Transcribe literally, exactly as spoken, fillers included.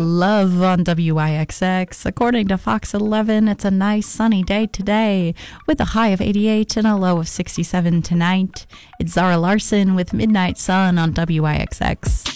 Love on W I X X. According to Fox eleven, it's a nice sunny day today with a high of eighty-eight and a low of sixty-seven tonight. It's Zara Larson with Midnight Sun on W I X X.